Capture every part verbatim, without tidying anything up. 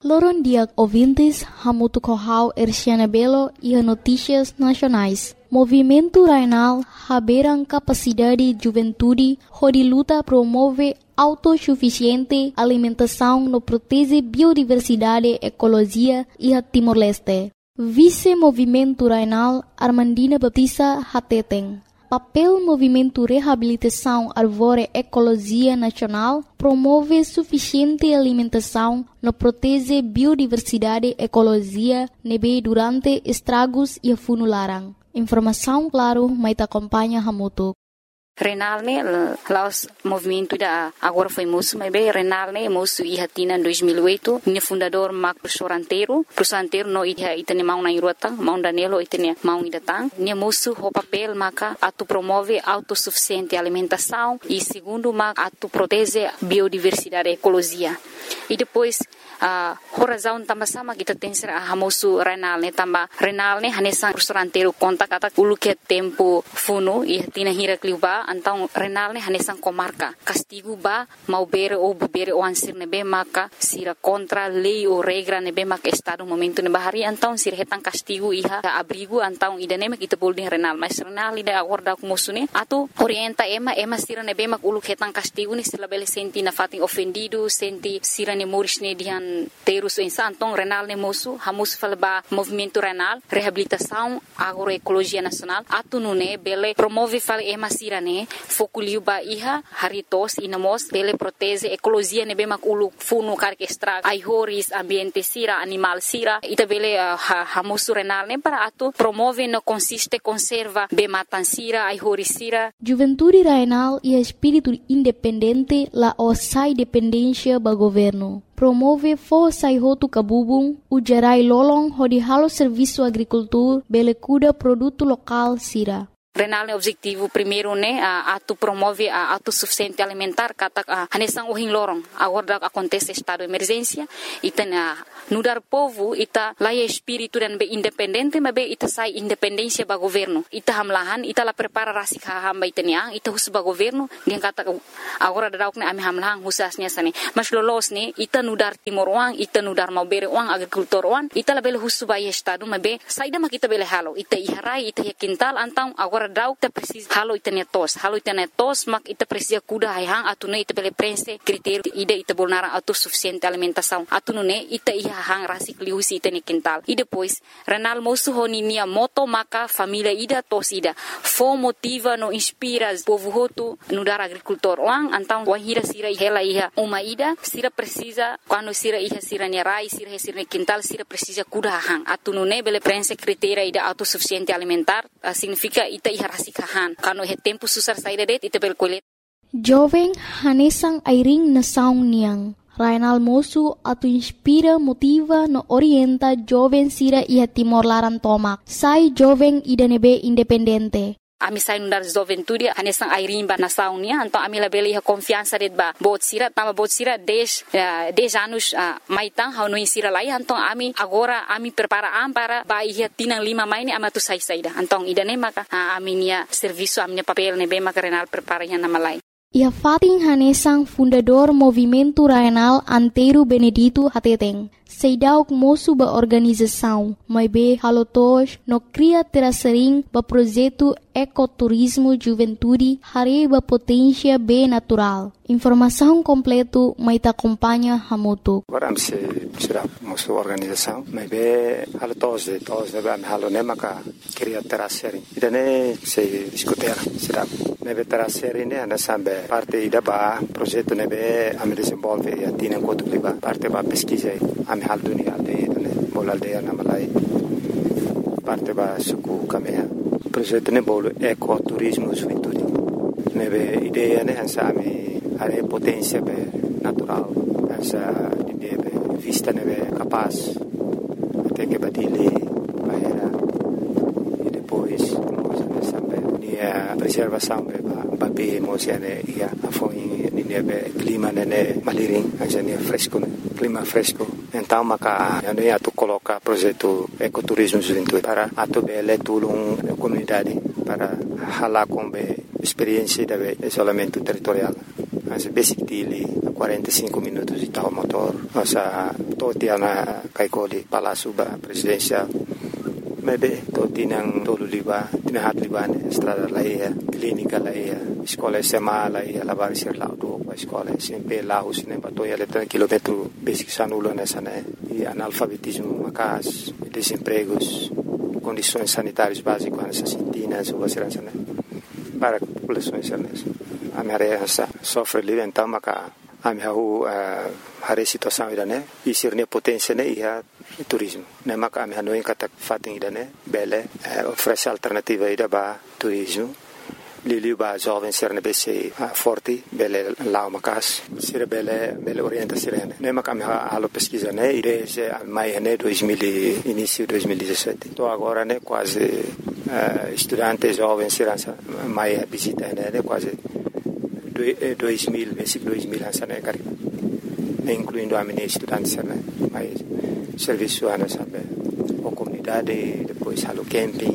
Loron dia ouvintes, hamutu kohau Erciana Belo e notícias nacionais. Movimento Rainal haberam capacidade juventude, onde luta promove autossuficiente alimentação no protege biodiversidade, ecologia e a Timor-Leste. Vice-Movimento Rainal Armandina Baptista Hateteng. Papel Movimento Reabilitação Árvore Ecologia Nacional promove suficiente alimentação no protege biodiversidade, ecologia, nebe durante estragos e funularan. Informação claro, mas acompanha Hamutu. Renal ne laos movimento da agora foi moço, mas bem Renal ne moço e hatina em dois mil e oito, ne fundador Mac Soranteiro, Soranteiro no ida itane mau na irota, mau danelo itane mau idatang, ne moço o papel maca atu promove autossuficiente alimentação e segundo mac atu protege biodiversidade e ecologia. E depois a uh, razão também sama kita tem ser a moço Renal ne tamba Renal ne hanesan Soranteiro conta kata ulu que tempo funo e hatina hira kliuba então Renal ne hanesan comarca castigo ba mau bere ou bere ou ansir nebe maka sira contra lei ou regra nebe maka estado momento ne bahari então sira hetan castigo iha abrigo então idane mak kita bolding Renal mas Renal ida acorda com moço ne atu orienta ema ema sira nebe mak ulu hetan castigo ne sila bele senti na fatin ofendido senti sira ne moris ne dihan terus insa então Renal ne moço hamus falba movimento Renal reabilitação agroecologia nacional atu nune bele promove fale ema sira ne fokuliu ba iha haritos inamos bele protege ecologia ne bemak ulu funu karke extra aihoris ambiente sira animal sira ita bele uh, hamusu Renal ne para atu promove no consiste conserva be matan sira aihoris sira. Juventude Rainal e espírito independente la osai dependência ba governo. Promove força e roto cabubung, o gerai lolong hodi halo serviço agricultura, bele cuida produto local sira. Renal ne objetivo primeiro ne a atu promove a autossuficiente alimentar kata a hanesang uhin lorong agora acontece estado de emergência ita na nudar povo ita laia espírito dan be independente mas be ita sai independência ba governo ita hamlahan ita la prepara rasik hamba ita nia ita hus ba governo gen kata agora dauk ne ami hamlahan husasnya sane mas lolos ne ita nudar timor uang ita nudar mau bere uang agrikultor uang ita la bele hus ba estado mas be saida ma kita bele halo ita iharai ita ya kintal antang agora dauk ta precisa halo itane tos halo itane tos mak ita precisa kuda hang atune ita bele prense critério ida ita bolnara autossuficiente alimentação atune ita iha hang rasik liusi itane quintal e depois Renal moço honi nia moto maka família ida tos ida fo motiva no inspira povo hotu no dar agricultor wang antang wan hira sira hela iha uma ida sira precisa quando sira iha sira nia rai sira sira quintal sira precisa kuda hang atune bele prense critério ida autossuficiente alimentar uh, significa ita iha rasikahan kano he tempo susar saída det ita bel kolet jovem hanesang airing na saung niang Rainal moço atu inspira motiva no orienta jovem sira iha Timor Laran tomak sai jovem idanebe independente. Ami sai nundar juventude hanesang airing ba nasaung nia então ami la bele iha confiança det ba bot sira tama bot sira dez dez anos uh, maitang hau no insira lai então ami agora ami prepara am para ba iha tinang lima mai ni amatu sai saida então idane maka uh, ami nia serviço ami nia papel ne be maka Renal prepara iha nama lai. Ia Fatin Hanesang fundador Movimento Rainal Antero Benedito Hateteng. Seidauk moço ba organização, mas be halotos no cria terasering ba projeto ecoturismo juventude hari ba potência be natural. Informação completo mai ta acompanha Hamutu. Agora se será moço organização, mas be halotos de todos de am halo ne maka cria terasering. Idane se discutir será nebe terasering ne ana sambe parte ida ba projeto nebe am desenvolve e atina kotu liba parte ba pesquisa am hal dunia de bol aldeia na Malai parte ba suku kamea projeto ne bol ecoturismo juventude nebe ideia ne hansa ami are potência be natural hansa ideia be vista nebe capaz até que batile bahera e depois nós sambe a preservação be ba be mosiane ia afoi ni nebe clima ne maliring hansa ne fresco clima fresco. Então, maka ano ia tu coloca projeto ecoturismo juventude para atu bele tulung comunidade para hala com be experiência de isolamento territorial. Mas basic dele quarenta e cinco minutos de tal motor Osa totia na kaikoli Palácio ba presidencial. Maybe toti nang tolu liba, tinahat liba ne estrada laia, clínica laia, escola S M A laia, lavar ser lá do a escola sempre lá os ne batoia letra quilômetro basic sanulo nessa né e analfabetismo macas, desempregos, condições sanitárias básicas nessa sintinas ou segurança né para populações nessa. A minha sofre ali então maca a minha hari situação ida né e sirne potência né ia turismo né maca a minha não encata fatem ida né bele oferece alternativa ida ba turismo lili ba jovem ser ne bese forte bele lá macas sira bele bele orienta sirene né maca a minha alo pesquisa né ide mai né dois mil início dois mil e dezessete tô agora né quase uh, estudante jovem sirança mai visita né quase dois mil, versículo dois mil sana cari, incluindo a minha estudante sana, mas serviço ana sabe, a comunidade depois halo camping,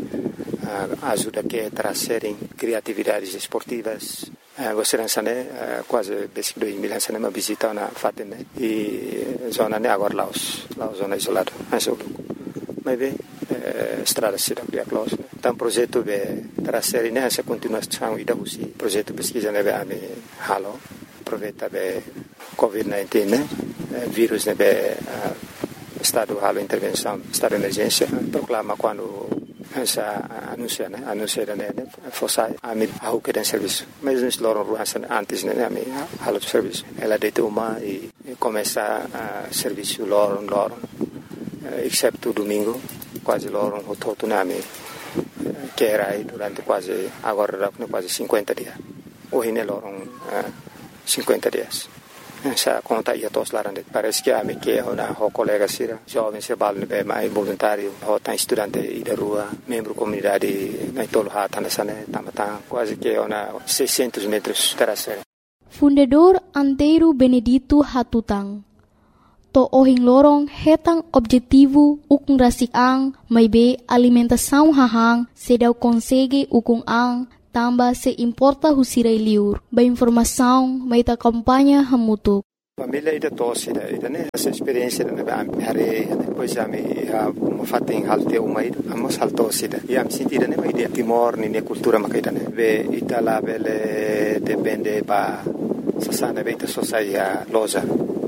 ajuda que trazerem criatividades esportivas, você não sabe quase versículo dois mil sana uma visita na Fatima e zona né agora Laos, Laos zona isolada, mas bem estrada cidade a close então projeto de trazer nessa continuação ida usi projeto pesquisa nebe ame halo aproveita be covid dezenove né vírus nebe estado halo intervenção estado de emergência proclama quando essa anuncia né anuncia né fossai ame ao que tem serviço mas nós loram ruas antes né ame halo serviço ela deita uma e começa a serviço loram loram exceto domingo quase loram o todo nome que era aí durante quase agora quase cinquenta dias hoje ne loram cinquenta dias essa conta ia todos lá parece que a me que uma colega sira jovem se balne be mais voluntário ou tá estudante e da rua membro comunidade na tolo hata nessa né tamata quase que uma seiscentos metros terasa Fundador Antero Benedito Hatutang to ohing lorong hetang objetivo ukung rasik ang may be alimentação hahang sedaw konsege ukung ang tamba se importa husiray liur ba informação may ta kampanya hamutuk. Família ida tosse ida ida né essa experiência da minha hari depois a me a mafating halte uma ida amos haltosse ida e am sentida né ida timor ni cultura makaida né ve itala bele depende ba sasana beita sosaia loja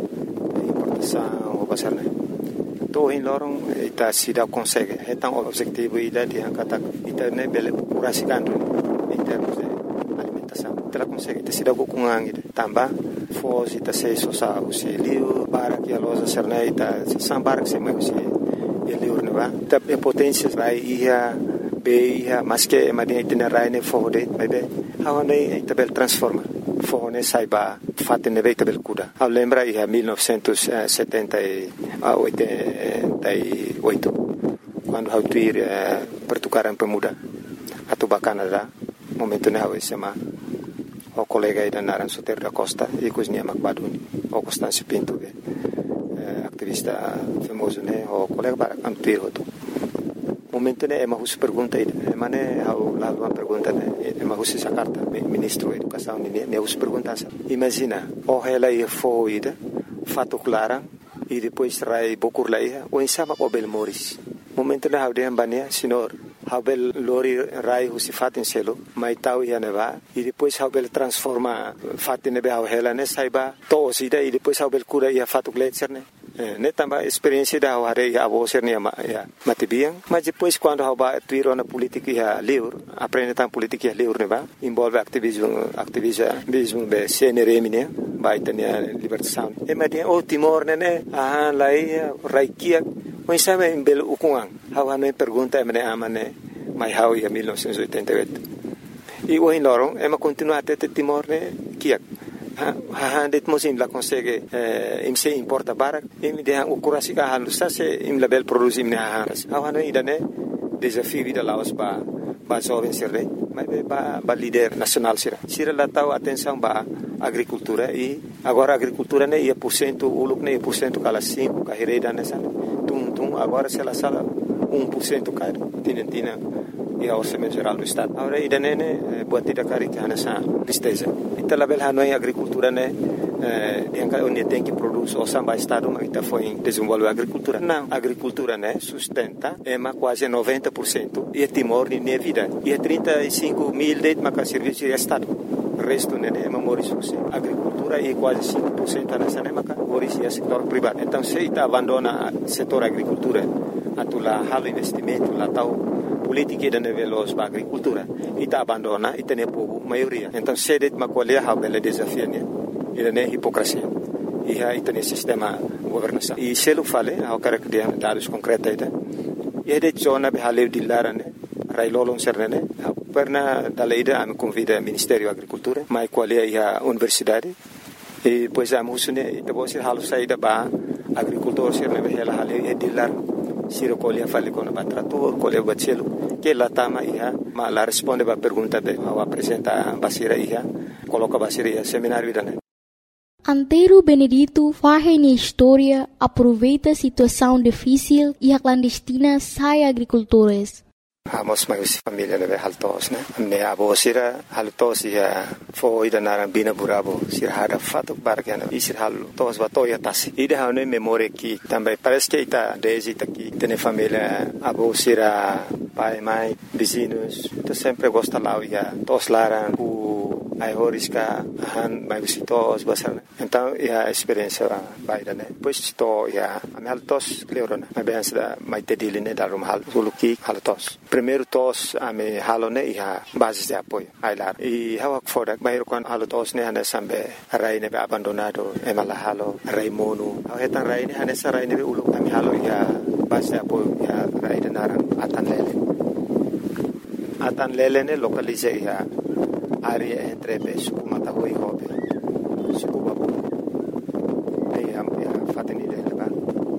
o basarne to in lorong ita sida consegue então objetivo ida de angkata ita ne bele purasikan em termos de alimentação ela consegue te sida kukungang ida tamba fos ita sei sosa usi liu para que a loja serne ita sambar que se mai usi liu ne va ta potência vai ia be ia mas que madinha ita rai ne fode bebe hawane ita bel transforma fone saiba fatte ne veita bel kuda a lembra ia mil novecentos e setenta e oito quando hau tuir pertukaran pemuda atau Canada momento ne hau sema o colega ida naran Soter da Costa e cosnia Macbaduni o Constâncio Pinto be activista famoso ne o colega para antuir hoto momento ne ema hus pergunta ida mane hau la uma pergunta ne ema hus essa carta ministro da educação ne ne hus pergunta imagina o ela ia foi ida fato clara e depois trai bokur lá ia o insama o bel moris momento ne hau de ambania senhor hau bel lori rai hus fatin selo mai tau ia neva e depois hau bel transforma fatin ne be hau ela ne saiba to sida e depois hau bel cura ia fato gletser ne ne tambah experiência da hari a você ne ya matibiang mas depois quando hau ba tuiro na política ya liur aprende tam política ya liur ne ba envolve ativismo ativismo be C N R M ne ba itania libertação e madia o Timor ne ne ah lai raikia mas sabe em bel ukungang hau ne pergunta me amane mai hau ya mil novecentos e oitenta e oito e o in lorong ema continua até Timor ne kiak ha det mosim la consegue im se importa barak im de han ukurasi ka han sa se im label produce im ne ha ha no idane desafio vida laos ba ba jovem sirre mas ba ba líder nacional sira sira la tau atenção ba agricultura e agora agricultura ne ia por cento uluk ne por cento kala cinco ka hereda nessa tum tum agora se la sala um por cento ka tinentina e a orçamento geral do estado agora idane ne buat tidak kari ke hanasa tristeza ita label hanoi agricultura ne yang kalau dia tem que produz o samba estado mas está foi desenvolver agricultura não agricultura né sustenta é mais quase noventa por cento e Timor de minha vida e trinta e cinco mil de maca serviço de estado o resto né é memória agricultura e quase cinco por cento nessa né maca origem setor privado então se está abandona setor agricultura atula halo investimento lá tal política da nível da agricultura e está abandona e tem povo maioria então se det macolher ha bela desafio né e não é hipocrisia e aí tem sistema governação e se ele fala ao cara que tem dados concretos e é de zona de haleu de larane railolon sernene perna da leida me convida Ministério da Agricultura mais qual é a universidade e pois a musune e depois halu saída ba agricultor sernene ela haleu é de lar siro colher fale com o trator colher bachelo que lá tama ia mas lá responde a pergunta de ao apresenta basira ia coloca basira ia seminário da Antero Benedito faz na história, aproveita a situação difícil e a clandestina sai agricultores. Amos mais família neve haltos né. Me abo sira haltos ia foi da narambina burabo sira hada fato bargana e sira haltos batoia tasi. E da ne memória que também parece que está desde aqui tem família abo sira pai mãe vizinhos. Tu sempre gosta lá ia tos laran ai horiska han mai visitos basar então é a experiência baida né depois to ya am haltos cleorona mai bem da mai tedile né darum hal suluki haltos primeiro tos ame halone ia base de apoio ai lá e hawa foda mai kon haltos né ana sambe rai ne abandonado e mala halo rai mono hetan rai ne ana sarai ne ulu ame halo ia base de apoio ia rai de naran atan lele atan lele ne localize ia área entre Suku Matahui e Hobe, Suku Babu, e a Fatini de Leba.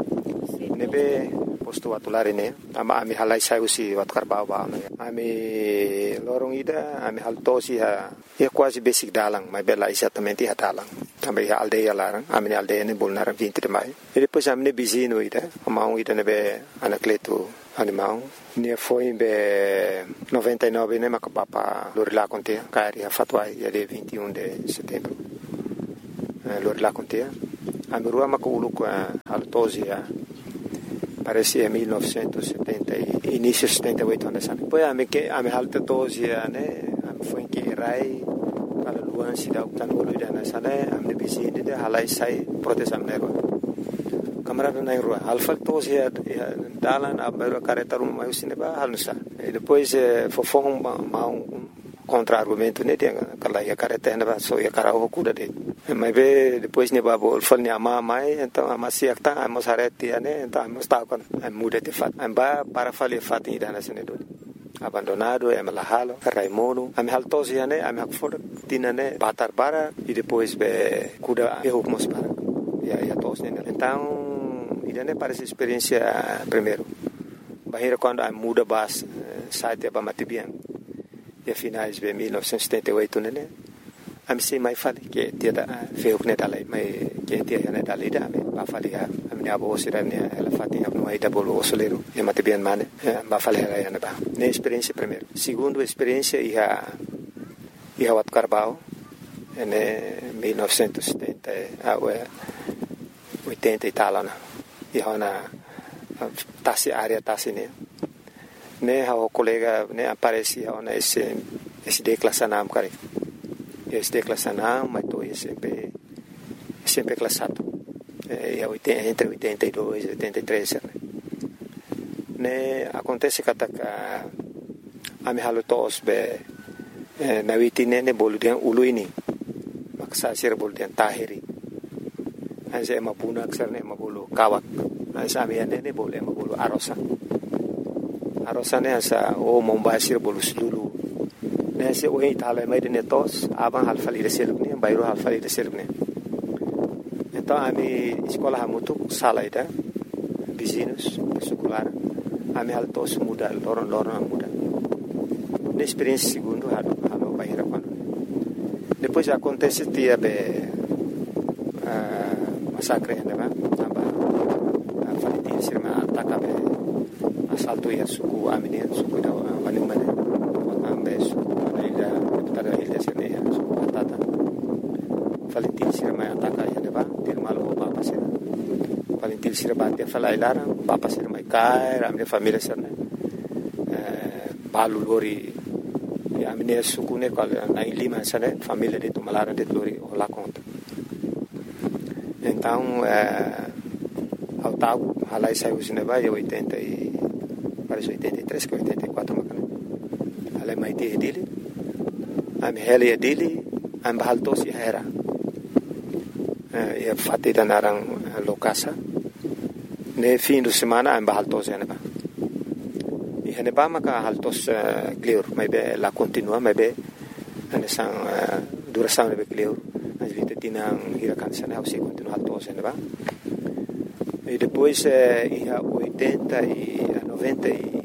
Nebe posto atulari ne, ama ami halai sai usi wat karbau ba no. Ami lorong ida, ami haltosi ha, ia quase basic dalang, mas bela exatamente ha dalang. Também a aldeia larang, ami aldeia ne bolnaram vinte de maio. E depois ami ne bizino ida, amau ida nebe anacleto animal. Ne foi em noventa e nove né macapapa Lorila contea cari a fatuai dia vinte e um de setembro Lorila contea a merua maculu com a altosia parece em mil novecentos e setenta início de setenta e oito anos depois a me que a me altosia né foi que rai para luan se dá o tanolo da nessa né a me visita de halai sai proteção nego camarada na rua alfa tos ya dalan abero careta rumah usine ba halusa e depois fofong mau contra argumento ne dia kala ya careta na ba so ya carao kuda de mas be depois ne ba bol fal ne ama mai então ama siakta amos hareti ne então amos ta kon muda de fat amba para fali fat ida na sene do abandonado é malahalo raimono am haltos ya ne am hakfor tinane batar bara e depois be kuda eu mos para ya ya tos ne então e não parece experiência primeiro bahira quando a muda bas site para matibian e finais de mil novecentos e setenta e oito né a me sei mais fale que dia da feu que dali mas que dia né dali da ba fale a minha avó sira né ela fatinha no aí da bolo soleiro e matibian mane ba fale ela ia ba ne experiência primeiro segundo experiência e a e a wat carbao em mil novecentos e setenta a oitenta e tal né e hona tasi área tasi ne ne o colega ne aparece hona esse esse declassanam cara esse declassanam mas tô sempre sempre classado é entre oitenta e dois e oitenta e três né ne acontece que a a me halo tos be na vitine ne boludian uluini maksa sir boludian tahiri Asa ema puna aksar ne ema bolu kawak. Asa ami ane ne bolu ema bolu arosa. Arosa ne asa o mombasir bolu selulu. Ne asa o itala mai de netos abang halfali de seluk ne bayro halfali de seluk ne. Então ami escola hamutuk sala ida vizinhos secular. Ami haltos muda loron loron muda. Ne experiência segundo halo halo bayra quando. Depois acontece dia be masakre ne ba aba falitin sirma ataka be asalto ya suku amine suku da wani mane ambe suku ida tada ilda sirne ya suku atata falitin sirma ataka til sira bate fala ilara papa sira mai kai a minha família sira né balu lori a minha suku né qual na Lima sira família de Tumalara de lori lá conta então ao tal halai saiu cinema em oitenta e parece oitenta e três que oitenta e quatro macana halai mai te dele a minha hele dele a bahal tos era e fatti da narang lokasa ne fim de semana a bahal tos ene ba e ene ba maka hal tos clear mai be la continua mai be ane sang duração be clear mas vita tinang hirakan sana se continua hal tos ene ba e depois e a oitenta e a noventa e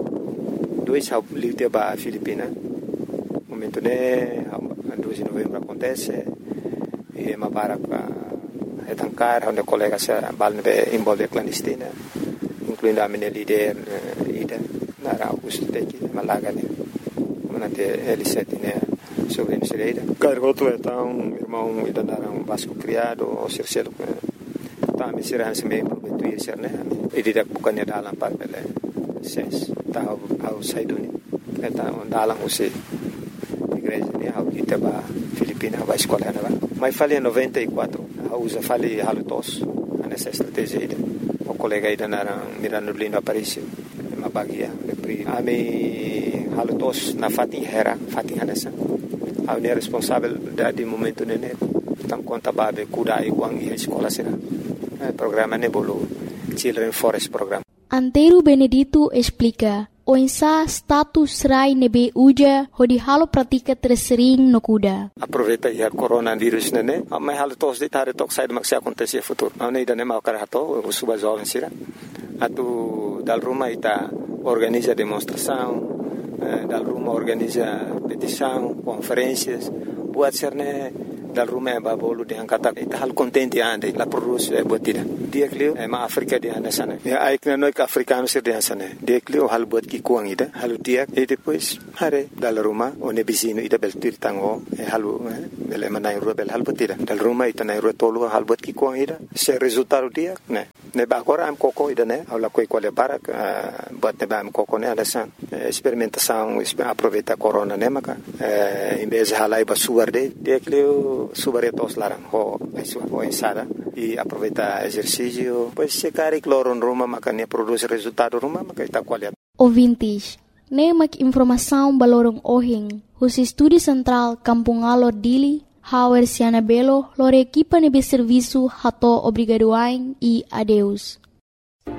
dois a livte ba Filipina momento né dois de novembro acontece e uma barca é tancar onde colegas balne be envolve clandestina incluindo a minha líder ida na Augusto Teki Malaga né manate L sete né sobre a Cireira cargoto então irmão ida na um vasco criado o Circelo tá me será se meio prometuir ser né e didak bukan ya dalam par bele ses tahu au saiduni então dalam usi igreja né au kita ba Filipina ba escola né ba mas falei em noventa e quatro a usa falei halutos nessa estratégia ida o colega ida na Mirano Lino Aparício uma bagia pri ami halutos na Fatih Hera Fatih Hanessa a ne responsável da de momento né tam conta babe kuda e uang e escola será programa Nebolo Children Forest Program. Antero Benedito explica o insa status rai nebe uja hodi halo pratika tersering no kuda. Aproveita ya coronavírus nene, mas halo tos de tare tok sai de acontecer futuro. Não nem dane mau karato, o suba jovem sira. Atu dal Roma ita organiza demonstração, dal Roma organiza petição, conferências, buat serne dal Roma ba bolu de angkata ita hal contente ande la produce e botida. Dia klio e ma Afrika de anda sana. Ya aikna no ka africano sir de sana. Dia klio hal bot ki kuang ida, hal dia e depois hare dal Roma o ne bisino ida bel tirtango e halu bel manai rubel hal botida. Dal Roma ita na ro tolu hal bot ki kuang ida. Se resultado dia ne. Ne ba agora am coco ida ne, ala koi quale barak bot ne ba am coco ne anda san. Experimentação, aproveita corona ne maka. Em vez halai ba suarde, dia klio subaretos larang ho ho ensada e aproveita exercício pois se cari cloro em Roma makanya produz resultado Roma maka ita qualidade. Ouvintes, nemak informação balorong ohing, os estúdio central Kampung Alor Dili, Hauer Siana Belo, lore equipa nebe serviço hato obrigadoain e adeus.